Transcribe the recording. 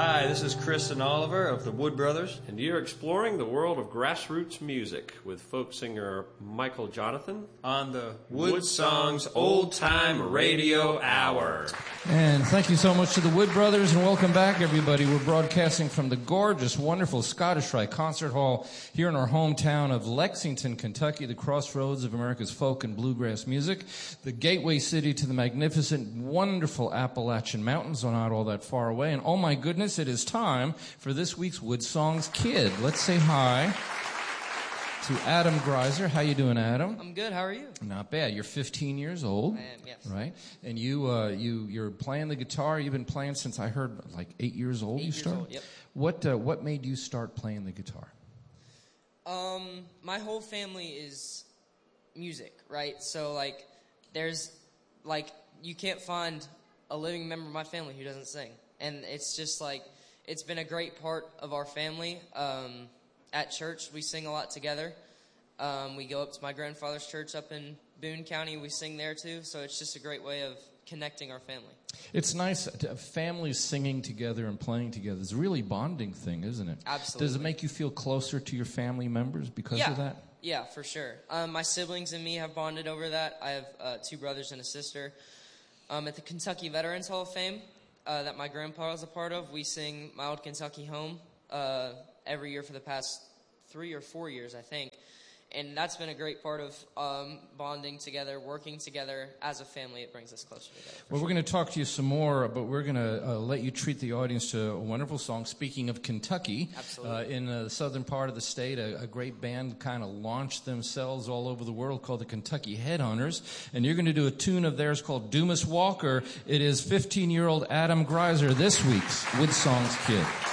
Hi, this is Chris and Oliver of the Wood Brothers, and you're exploring the world of grassroots music with folk singer Michael Jonathan on the Wood Songs Old Time Radio Hour. And thank you so much to the Wood Brothers, and welcome back, everybody. We're broadcasting from the gorgeous, wonderful Scottish Rite Concert Hall here in our hometown of Lexington, Kentucky, the crossroads of America's folk and bluegrass music, the gateway city to the magnificent, wonderful Appalachian Mountains, not all that far away. And oh my goodness, it is time for this week's Wood Songs Kid. Let's say hi to Adam Greiser. How you doing, Adam? I'm good. How are you? Not bad. You're 15 years old. I am, yes. Right? And you're playing the guitar. You've been playing since I heard like 8 years old. 8 you years started? old, yep. What made you start playing the guitar? My whole family is music, right? So you can't find a living member of my family who doesn't sing. And it's just it's been a great part of our family. At church, we sing a lot together. We go up to my grandfather's church up in Boone County. We sing there too. So it's just a great way of connecting our family. It's nice to have families singing together and playing together. It's a really bonding thing, isn't it? Absolutely. Does it make you feel closer to your family members because of that? Yeah, for sure. My siblings and me have bonded over that. I have 2 brothers and a sister. At the Kentucky Veterans Hall of Fame that my grandpa was a part of, we sing My Old Kentucky Home every year for the past 3 or 4 years, I think. And that's been a great part of bonding together, working together as a family. It brings us closer together. Well, we're going to talk to you some more, but we're going to let you treat the audience to a wonderful song. Speaking of Kentucky, in the southern part of the state, a great band kind of launched themselves all over the world called the Kentucky Headhunters. And you're going to do a tune of theirs called Dumas Walker. It is 15-year-old Adam Greiser, this week's Wood Songs Kid.